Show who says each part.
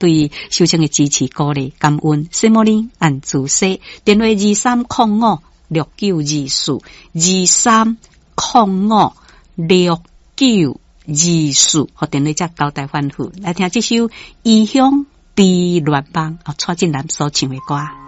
Speaker 1: 对秀清的支持鼓励，感恩。西摩林按自西，电话23056924，23056924，和电话才交代反复。来听这首《异乡悲恋帮》，蔡振南所唱的歌。